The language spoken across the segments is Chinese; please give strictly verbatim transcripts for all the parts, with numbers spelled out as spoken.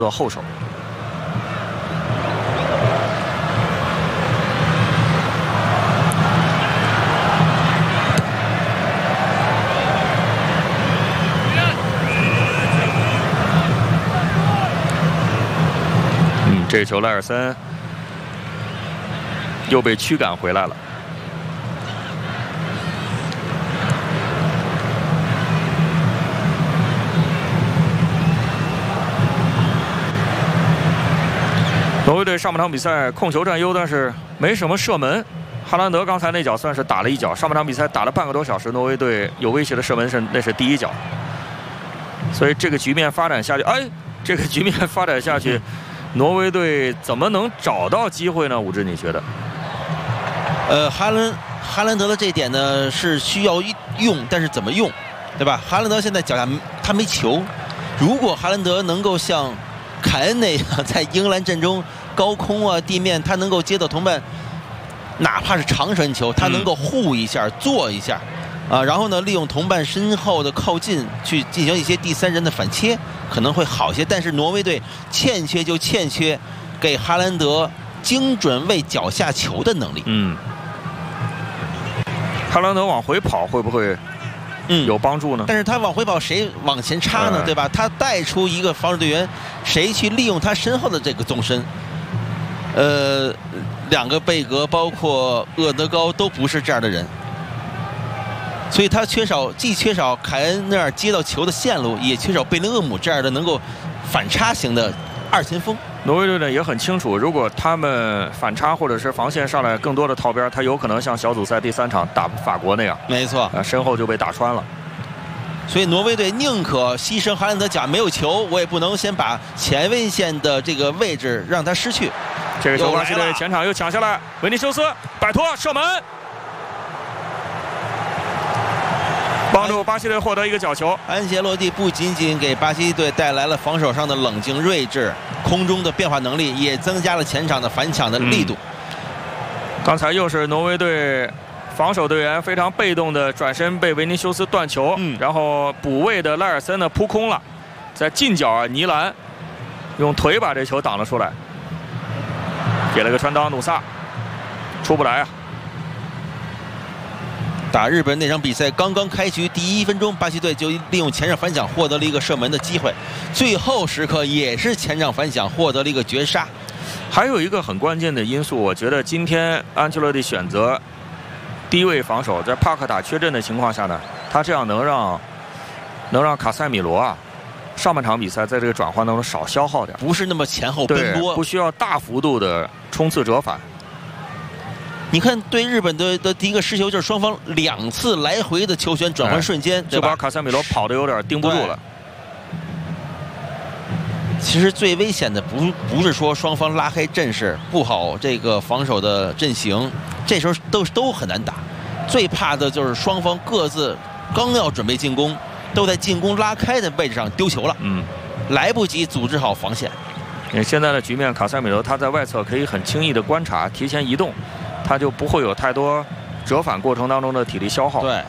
做后手。嗯，这球赖尔森又被驱赶回来了。 挪威队上半场比赛控球占优，但是没什么射门。哈兰德刚才那脚算是打了一脚，上半场比赛打了半个多小时，挪威队有威胁的射门是那是第一脚。所以这个局面发展下去，哎，这个局面发展下去，挪威队怎么能找到机会呢？武志，你觉得？ 呃，哈兰哈兰德的这一点呢是需要用，但是怎么用，对吧？哈兰德现在脚下他没球，如果哈兰德能够像凯恩那样在英格兰阵中高空啊地面，他能够接到同伴，哪怕是长传球，他能够护一下、做一下，啊，然后呢，利用同伴身后的靠近去进行一些第三人的反切，可能会好些。但是挪威队欠缺就欠缺给哈兰德精准为脚下球的能力。 嗯，哈兰德往回跑会不会？ 嗯，有帮助呢。 但是他往回跑，谁往前插呢？对吧？他带出一个防守队员，谁去利用他身后的这个纵深？呃，两个贝格，包括厄德高都不是这样的人，所以他缺少，既缺少凯恩那样接到球的线路，也缺少贝林厄姆这样的能够反插型的二前锋。 挪威队呢也很清楚，如果他们反插或者是防线上来更多的套边，他有可能像小组赛第三场打法国那样， 没错， 啊，身后就被打穿了。 所以挪威队宁可牺牲哈兰德脚没有球，我也不能先把前卫线的这个位置让他失去。 这个球巴西队前场又抢下来，维尼修斯摆脱射门，帮助巴西队获得一个角球。 安切洛蒂不仅仅给巴西队带来了防守上的冷静睿智。 空中的变化能力也增加了前场的反抢的力度。 嗯、刚才又是挪威队防守队员非常被动的转身被维尼修斯断球，嗯、然后补位的赖尔森呢扑空了，在近角啊尼兰用腿把这球挡了出来，给了个穿裆，努萨出不来啊。 打日本那场比赛刚刚开局第一分钟，巴西队就利用前场反抢获得了一个射门的机会，最后时刻也是前场反抢获得了一个绝杀。 还有一个很关键的因素，我觉得今天安切洛蒂选择低位防守，在帕克塔缺阵的情况下呢，他这样能让能让卡塞米罗啊上半场比赛在这个转换当中少消耗点， 不是那么前后奔波， 不需要大幅度的冲刺折返。 你看，对日本队的第一个失球就是双方两次来回的球权转换瞬间， 就把卡塞米罗跑得有点盯不住了。 其实最危险的不不是说双方拉开阵势，布好这个防守的阵型，这时候都都很难打。最怕的就是双方各自刚要准备进攻，都在进攻拉开的位置上丢球了，嗯，来不及组织好防线。 你现在的局面，卡塞米罗他在外侧可以很轻易的观察，提前移动。 他就不会有太多折返过程当中的体力消耗。 对，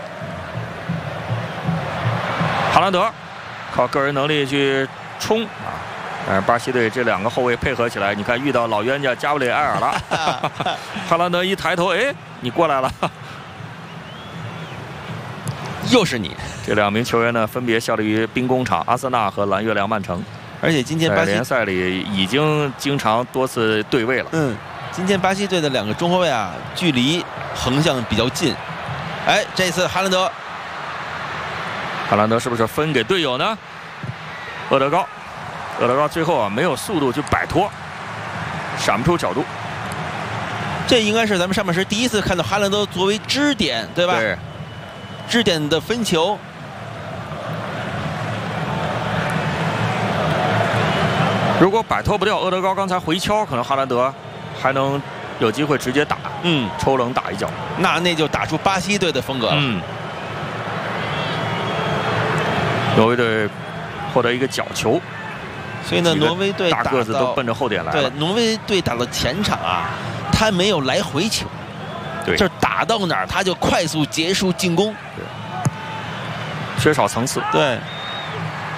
哈兰德靠个人能力去冲啊，但是巴西队这两个后卫配合起来，你看遇到老冤家加布里埃尔了，哈兰德一抬头，哎，你过来了， 又是你。 这两名球员呢，分别效力于兵工厂、阿森纳和蓝月亮曼城， 而且今天巴西联赛里已经经常多次对位了。 嗯。 今天巴西队的两个中后卫啊，距离横向比较近。哎，这次哈兰德， 哈兰德是不是分给队友呢？厄德高，厄德高最后啊没有速度去摆脱，闪不出角度。 这应该是咱们上半时第一次看到哈兰德作为支点，对吧？ 对。 支点的分球。 如果摆脱不掉厄德高刚才回敲，可能哈兰德。 还能有机会直接打，嗯，抽冷打一脚， 那那就打出巴西队的风格了。嗯， 挪威队获得一个角球， 所以呢，挪威队大个子都奔着后点来了。 对，挪威队打到前场啊，他没有来回球， 对， 就是打到哪儿他就快速结束进攻， 对，缺少层次。 对。